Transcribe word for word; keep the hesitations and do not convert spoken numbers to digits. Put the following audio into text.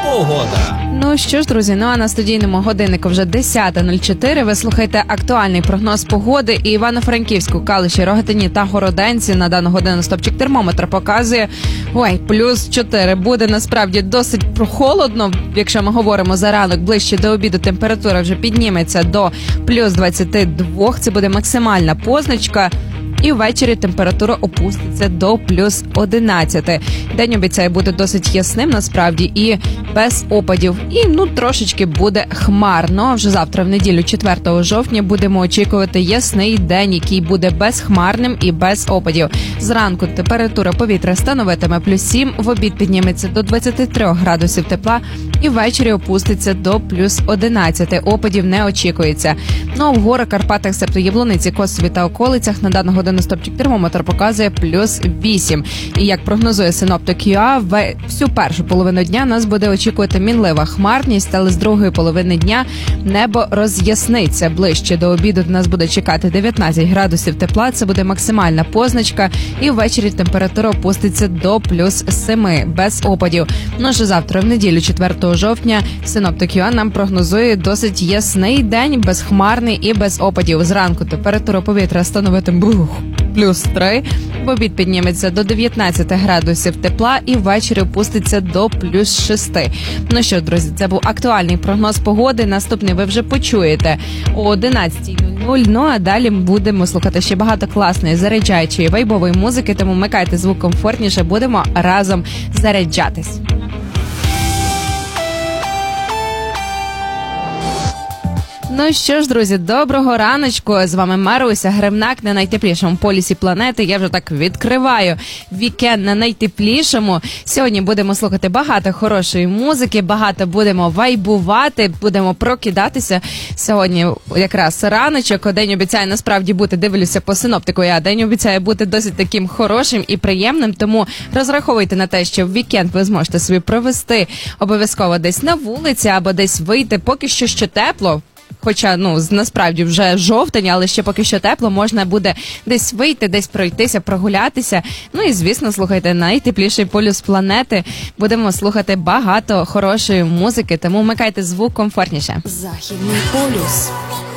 погода. Ну що ж, друзі, ну а на студійному годиннику вже десята нуль чотири. Ви слухаєте актуальний прогноз погоди. І Івано-Франківську, Калуші, Рогатині та Городенці на дану годину стопчик термометра показує, ой, плюс чотири. Буде насправді досить прохолодно. Якщо ми говоримо за ранок, ближче до обіду температура вже підніметься до плюс двадцяти двох. Це буде максимальна позначка. І ввечері температура опуститься до плюс одинадцяти. День обіцяє бути досить ясним насправді і без опадів. І ну трошечки буде хмарно. Вже завтра в неділю, четвертого жовтня, будемо очікувати ясний день, який буде безхмарним і без опадів. Зранку температура повітря становитиме плюс сім, в обід підніметься до двадцяти трьох градусів тепла і ввечері опуститься до плюс одинадцяти. Опадів не очікується. Ну а в горах, Карпатах, себто Яблуниці, Косові та околицях на дану годину стопчик термометр показує плюс вісім. І як прогнозує синоптик ю а, всю першу половину дня нас буде очікувати мінлива хмарність, але з другої половини дня небо роз'ясниться. Ближче до обіду нас буде чекати дев'ятнадцять градусів тепла, це буде максимальна позначка, і ввечері температура опуститься до плюс семи, без опадів. Ну що завтра в неділю, четвертого жовтня, синоптик ю а нам прогнозує досить ясний день, безхмарний і без опадів. Зранку температура повітря становитиме бух, плюс три, в обід підніметься до дев'ятнадцяти градусів тепла і ввечері опуститься до плюс шести. Ну що, друзі, це був актуальний прогноз погоди. Наступний ви вже почуєте о одинадцятій нуль нуль. Ну а далі будемо слухати ще багато класної, заряджаючої, вайбової музики, тому вмикайте звук комфортніше, будемо разом заряджатись. Ну що ж, друзі, доброго раночку. З вами Маруся Гремнак на найтеплішому полюсі планети. Я вже так відкриваю вікенд на найтеплішому. Сьогодні будемо слухати багато хорошої музики, багато будемо вайбувати, будемо прокидатися. Сьогодні якраз раночок, день обіцяє насправді бути, дивлюся по синоптику, а день обіцяє бути досить таким хорошим і приємним, тому розраховуйте на те, що в вікенд ви зможете собі провести обов'язково десь на вулиці або десь вийти, поки що ще тепло. Хоча, ну, насправді вже жовтень, але ще поки що тепло, можна буде десь вийти, десь пройтися, прогулятися. Ну і, звісно, слухайте найтепліший полюс планети. Будемо слухати багато хорошої музики, тому вмикайте звук комфортніше. Західний полюс.